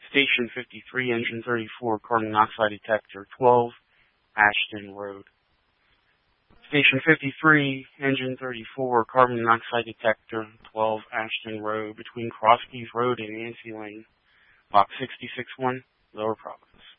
Station 53, Engine 34, carbon monoxide detector, 12, Ashton Road. Station 53, Engine 34, carbon monoxide detector, 12, Ashton Road, between Crosskeys Road and Nancy Lane. Box 66-1, Lower Providence.